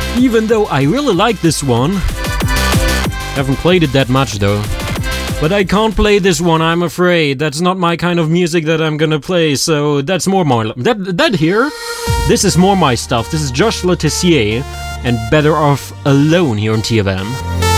Even though I really like this one. Haven't played it that much though. But I can't play this one, I'm afraid. That's not my kind of music that I'm gonna play, so that's more my... That here, this is more my stuff. This is Josh Letizier and Better Off Alone here on TFM.